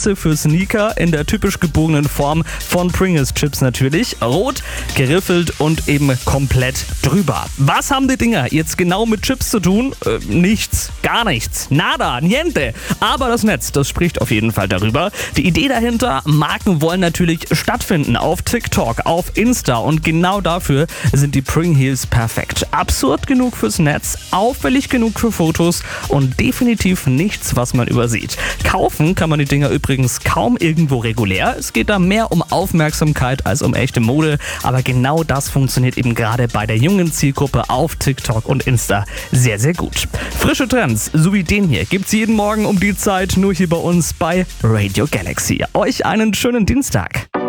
Spitze für Sneaker in der typisch gebogenen Form von Pringles Chips natürlich. Rot, geriffelt und eben komplett drüber. Was haben die Dinger jetzt genau mit Chips zu tun? Nichts, gar nichts, nada, niente. Aber das Netz, das spricht auf jeden Fall darüber. Die Idee dahinter, Marken wollen natürlich stattfinden auf TikTok, auf Insta und genau dafür sind die Pring Heels perfekt. Absurd genug fürs Netz, auffällig genug für Fotos und definitiv nichts, was man übersieht. Kaufen kann man die Dinger übrigens kaum irgendwo regulär. Es geht da mehr um Aufmerksamkeit als um echte Mode, aber genau das funktioniert eben gerade bei der jungen Zielgruppe auf TikTok und Insta sehr, sehr gut. Frische Trends, so wie den hier, gibt's jeden Morgen um die Zeit nur hier bei uns bei Radio Galaxy. Euch einen schönen Dienstag.